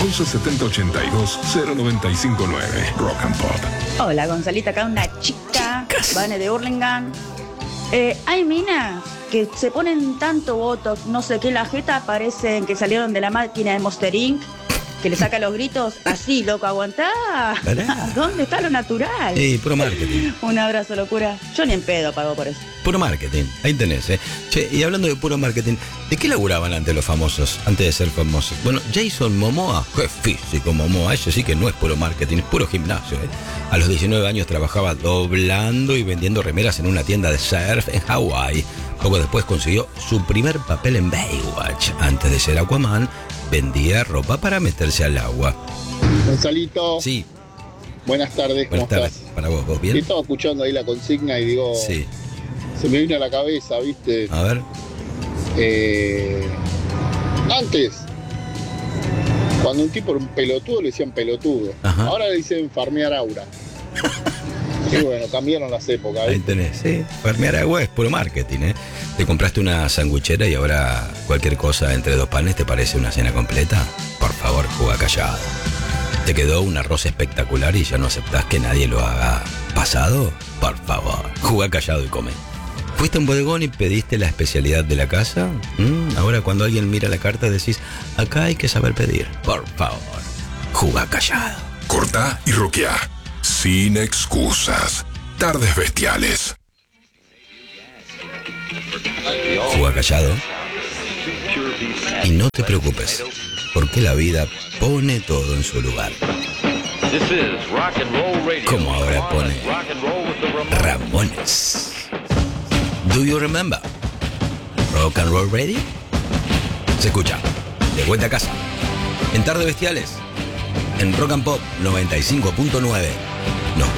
11 70 82 0959. Rock and Pop. Hola, Gonzalita, acá una chica, Vane de Hurlingham. Hay minas que se ponen tanto botox, no sé qué, la jeta parecen que salieron de la máquina de Monster Inc., que le saca los gritos así, loco, aguantá. ¿Dónde está lo natural? Sí, puro marketing. Un abrazo, locura. Yo ni en pedo pago por eso. Puro marketing, ahí tenés, Che, y hablando de puro marketing, ¿de qué laburaban antes los famosos, antes de ser famosos? Bueno, Jason Momoa, qué físico Momoa, eso sí que no es puro marketing, es puro gimnasio, A los 19 años trabajaba doblando y vendiendo remeras en una tienda de surf en Hawái. Poco después consiguió su primer papel en Baywatch. Antes de ser Aquaman, vendía ropa para meterse al agua. Gonzalito. Sí. Buenas tardes, ¿cómo Buenas tardes. estás? Para vos, ¿vos bien? Estaba escuchando ahí la consigna y digo, Sí. se me vino a la cabeza, ¿viste? A ver. Antes, cuando un tipo era un pelotudo, le decían pelotudo. Ajá. Ahora le dicen farmear aura. Y bueno, cambiaron las épocas, Ahí ¿viste? tenés, sí. Farmear agua es puro marketing, Te compraste una sanguchera y ahora cualquier cosa entre dos panes te parece una cena completa. Por favor, juega callado. ¿Te quedó un arroz espectacular y ya no aceptás que nadie lo haga pasado? Por favor, juega callado y come. ¿Fuiste a un bodegón y pediste la especialidad de la casa? Ahora cuando alguien mira la carta decís, acá hay que saber pedir. Por favor, juega callado. Cortá y roqueá. Sin excusas. Tardes bestiales. Juega callado. Y no te preocupes, porque la vida pone todo en su lugar. Como ahora pone Ramones. Do you remember? Rock and Roll Radio. Se escucha de vuelta a casa en Tardes Bestiales en Rock and Pop 95.9.